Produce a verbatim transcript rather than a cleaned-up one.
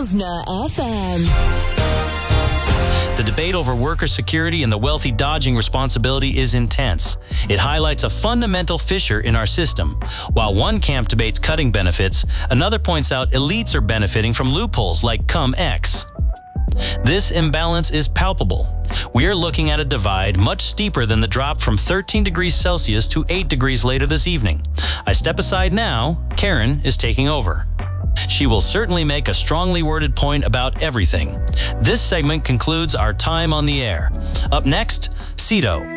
Husna F M. The debate over worker security and the wealthy dodging responsibility is intense. It highlights a fundamental fissure in our system. While one camp debates cutting benefits, another points out elites are benefiting from loopholes like Cum-Ex. This imbalance is palpable. We are looking at a divide much steeper than the drop from thirteen degrees Celsius to eight degrees later this evening. I step aside now. Karen is taking over. She will certainly make a strongly worded point about everything. This segment concludes our time on the air. Up next, Cito.